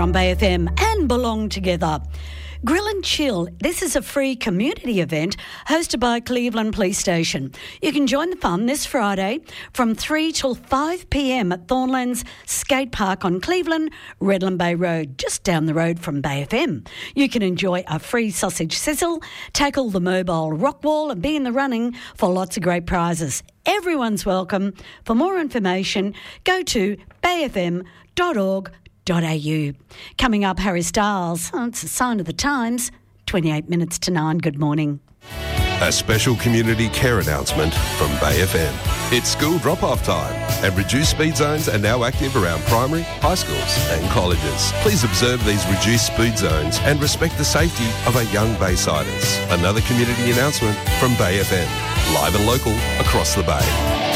on Bay FM and belong together. Grill and Chill. This is a free community event hosted by Cleveland Police Station. You can join the fun this Friday from 3 till 5 p.m. at Thornlands Skate Park on Cleveland, Redland Bay Road, just down the road from Bay FM. You can enjoy a free sausage sizzle, tackle the mobile rock wall and be in the running for lots of great prizes. Everyone's welcome. For more information, go to bayfm.org.au. Coming up, Harry Styles. Oh, it's a sign of the times. 28 minutes to 9. Good morning. A special community care announcement from Bay FM. It's school drop-off time and reduced speed zones are now active around primary, high schools and colleges. Please observe these reduced speed zones and respect the safety of our young Baysiders. Another community announcement from Bay FM. Live and local across the Bay.